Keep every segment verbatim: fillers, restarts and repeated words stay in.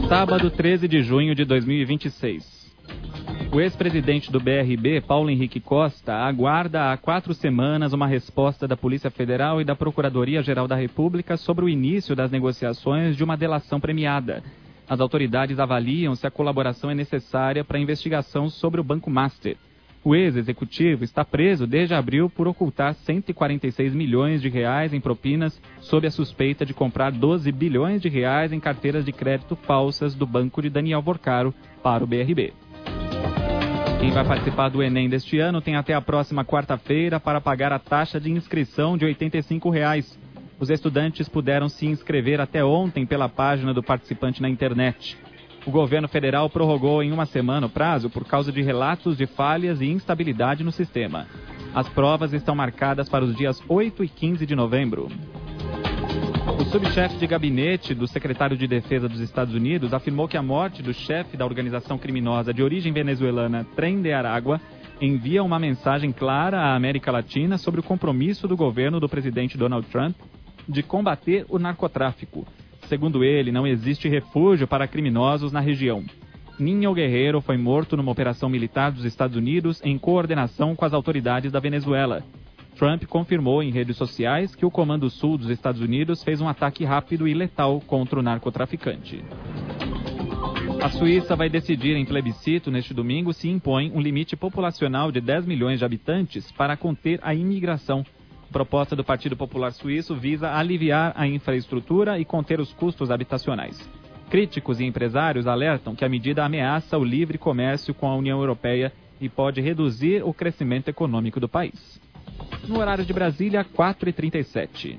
Sábado, treze de junho de dois mil e vinte e seis. O ex-presidente do B R B, Paulo Henrique Costa, aguarda há quatro semanas uma resposta da Polícia Federal e da Procuradoria-Geral da República sobre o início das negociações de uma delação premiada. As autoridades avaliam se a colaboração é necessária para a investigação sobre o Banco Master. O ex-executivo está preso desde abril por ocultar cento e quarenta e seis milhões de reais em propinas sob a suspeita de comprar doze bilhões de reais em carteiras de crédito falsas do banco de Daniel Vorcaro para o B R B. Quem vai participar do Enem deste ano tem até a próxima quarta-feira para pagar a taxa de inscrição de oitenta e cinco reais. Os estudantes puderam se inscrever até ontem pela página do participante na internet. O governo federal prorrogou em uma semana o prazo por causa de relatos de falhas e instabilidade no sistema. As provas estão marcadas para os dias oito e quinze de novembro. O subchefe de gabinete do secretário de Defesa dos Estados Unidos afirmou que a morte do chefe da organização criminosa de origem venezuelana Tren de Aragua envia uma mensagem clara à América Latina sobre o compromisso do governo do presidente Donald Trump de combater o narcotráfico. Segundo ele, não existe refúgio para criminosos na região. Ninho Guerreiro foi morto numa operação militar dos Estados Unidos em coordenação com as autoridades da Venezuela. Trump confirmou em redes sociais que o Comando Sul dos Estados Unidos fez um ataque rápido e letal contra o narcotraficante. A Suíça vai decidir em plebiscito neste domingo se impõe um limite populacional de dez milhões de habitantes para conter a imigração. A proposta do Partido Popular Suíço visa aliviar a infraestrutura e conter os custos habitacionais. Críticos e empresários alertam que a medida ameaça o livre comércio com a União Europeia e pode reduzir o crescimento econômico do país. No horário de Brasília, quatro e trinta e sete.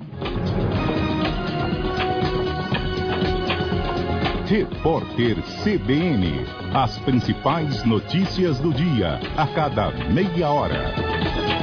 Repórter C B N. As principais notícias do dia, a cada meia hora.